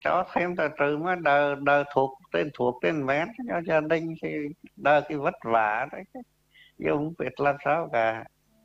cho thêm từ từ mà đỡ thuốc tên mén cho gia đình thì đỡ cái vất vả đấy chứ không biết làm sao cả.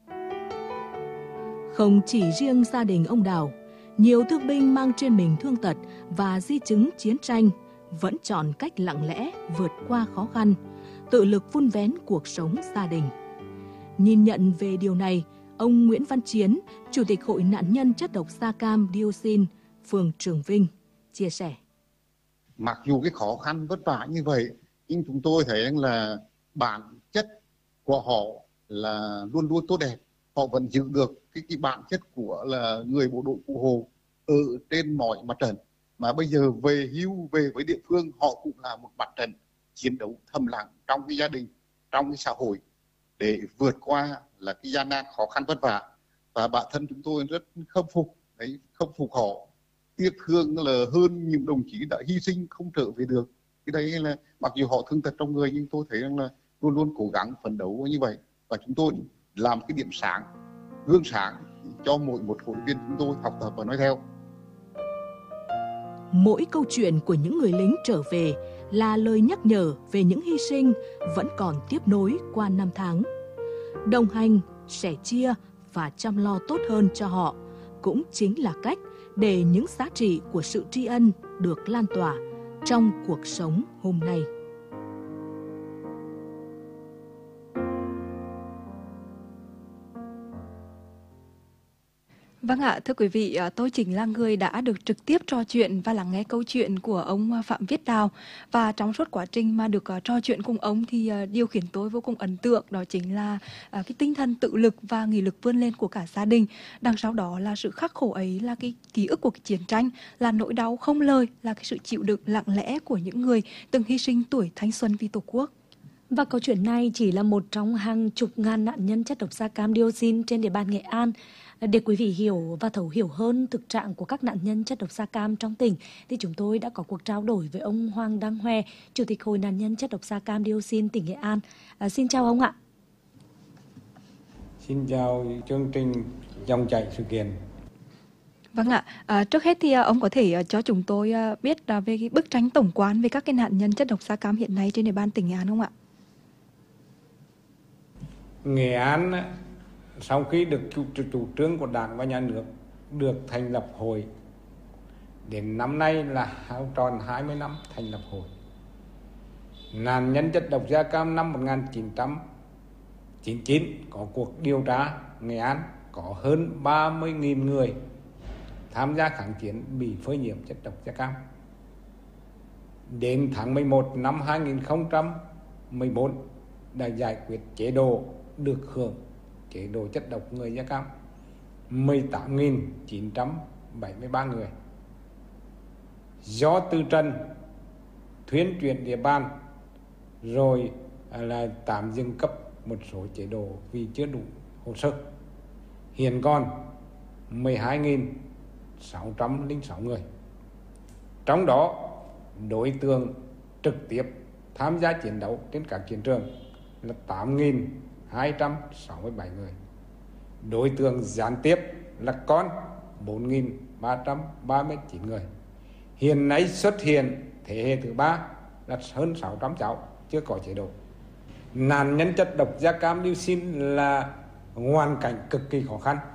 Không chỉ riêng gia đình ông Đào, nhiều thương binh mang trên mình thương tật và di chứng chiến tranh vẫn chọn cách lặng lẽ vượt qua khó khăn, tự lực vun vén cuộc sống gia đình. Nhìn nhận về điều này, ông Nguyễn Văn Chiến, Chủ tịch Hội nạn nhân chất độc da cam dioxin, phường Trường Vinh, chia sẻ. Mặc dù cái khó khăn vất vả như vậy, nhưng chúng tôi thấy rằng là bản chất của họ là luôn luôn tốt đẹp. Họ vẫn giữ được cái bản chất của là người bộ đội cụ Hồ ở trên mọi mặt trận. Mà bây giờ về hưu về với địa phương, họ cũng là một mặt trận chiến đấu thầm lặng trong cái gia đình, trong cái xã hội để vượt qua là cái gian nan khó khăn vất vả. Và bản thân chúng tôi rất khâm phục, khâm phục họ, tiếc thương là hơn những đồng chí đã hy sinh không trở về được. Cái đấy là mặc dù họ thương tật trong người, nhưng tôi thấy rằng là luôn luôn cố gắng phấn đấu như vậy. Và chúng tôi làm cái điểm sáng, gương sáng cho mỗi một hội viên chúng tôi học tập và nói theo. Mỗi câu chuyện của những người lính trở về là lời nhắc nhở về những hy sinh vẫn còn tiếp nối qua năm tháng. Đồng hành, sẻ chia và chăm lo tốt hơn cho họ cũng chính là cách để những giá trị của sự tri ân được lan tỏa trong cuộc sống hôm nay. Vâng ạ, thưa quý vị, tôi chính là người đã được trực tiếp trò chuyện và lắng nghe câu chuyện của ông Phạm Viết Đào. Và trong suốt quá trình mà được trò chuyện cùng ông thì điều khiến tôi vô cùng ấn tượng đó chính là cái tinh thần tự lực và nghị lực vươn lên của cả gia đình. Đằng sau đó là sự khắc khổ ấy, là cái ký ức của cái chiến tranh, là nỗi đau không lời, là cái sự chịu đựng lặng lẽ của những người từng hy sinh tuổi thanh xuân vì Tổ quốc. Và câu chuyện này chỉ là một trong hàng chục ngàn nạn nhân chất độc da cam dioxin trên địa bàn Nghệ An. Để quý vị hiểu và thấu hiểu hơn thực trạng của các nạn nhân chất độc da cam trong tỉnh, thì chúng tôi đã có cuộc trao đổi với ông Hoàng Đăng Hoe, Chủ tịch Hội nạn nhân chất độc da cam dioxin tỉnh Nghệ An. Xin chào ông ạ. Xin chào chương trình Dòng chảy sự kiện. Vâng ạ, trước hết thì ông có thể cho chúng tôi biết về cái bức tranh tổng quan về các cái nạn nhân chất độc da cam hiện nay trên địa bàn tỉnh Nghệ An không ạ? Nghệ An sau khi được chủ trương của Đảng và Nhà nước được thành lập hội, đến năm nay là tròn 20 năm thành lập hội. Nạn nhân chất độc da cam năm 1999 có cuộc điều tra Nghệ An có hơn 30.000 người tham gia kháng chiến bị phơi nhiễm chất độc da cam. Đến tháng 11 năm 2014 đã giải quyết chế độ được hưởng chế độ chất độc người da cam 18.973 người. Do tư trần thuyên chuyển địa bàn rồi là tạm dừng cấp một số chế độ vì chưa đủ hồ sơ. Hiện còn 12.606 người. Trong đó đối tượng trực tiếp tham gia chiến đấu trên các chiến trường là 8.267 người. Đối tượng gián tiếp là con 4.339 người. Hiện nay xuất hiện thế hệ thứ 3 là hơn 600 cháu chưa có chế độ. Nạn nhân chất độc da cam dioxin là hoàn cảnh cực kỳ khó khăn.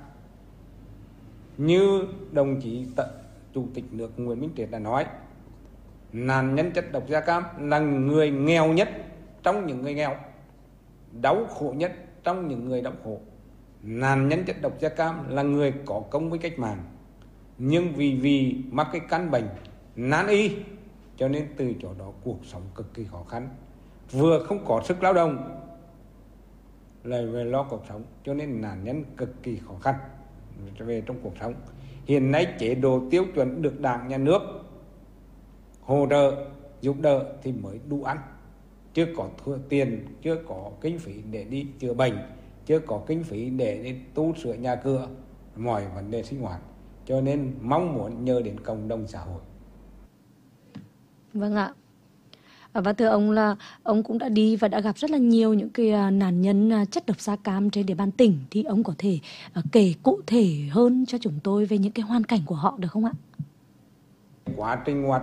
Như đồng chí Chủ tịch nước Nguyễn Minh Triết đã nói, nạn nhân chất độc da cam là người nghèo nhất trong những người nghèo, đau khổ nhất trong những người đau khổ. Nạn nhân chất độc da cam là người có công với cách mạng, nhưng vì mắc cái căn bệnh nan y cho nên từ chỗ đó cuộc sống cực kỳ khó khăn, vừa không có sức lao động lại về lo cuộc sống, cho nên nạn nhân cực kỳ khó khăn về trong cuộc sống. Hiện nay chế độ tiêu chuẩn được Đảng, Nhà nước hỗ trợ giúp đỡ thì mới đủ ăn, chưa có tiền, chưa có kinh phí để đi chữa bệnh, chưa có kinh phí để đi tu sửa nhà cửa, mọi vấn đề sinh hoạt, cho nên mong muốn nhờ đến cộng đồng xã hội. Vâng ạ. Và thưa ông là ông cũng đã đi và đã gặp rất là nhiều những cái nạn nhân chất độc da cam trên địa bàn tỉnh, thì ông có thể kể cụ thể hơn cho chúng tôi về những cái hoàn cảnh của họ được không ạ? Quá trình hoạt